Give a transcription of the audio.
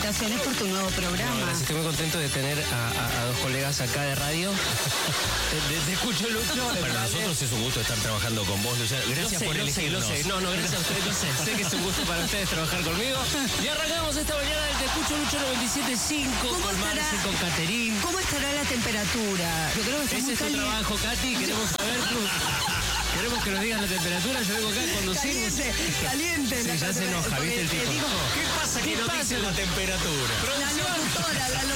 felicitaciones por tu nuevo programa. No, estoy muy contento de tener a dos colegas acá de radio. Te escucho, Lucho. Para nosotros es un gusto estar trabajando con vos, Luciano. Gracias por elegirnos. No, gracias a ustedes, lo sé. Sé que es un gusto para ustedes trabajar conmigo. Y arrancamos esta mañana del Te Escucho Lucho 97.5 con Marce, con Caterín. ¿Cómo estará la temperatura? Yo creo que está Ese muy es tu caliente. trabajo, Katy. Queremos saber queremos que nos digas la temperatura. Yo vengo acá cuando Caliente. Sí, ya se enoja, ¿viste el tipo? ¿Qué pasa que no dicen la temperatura? La locutora,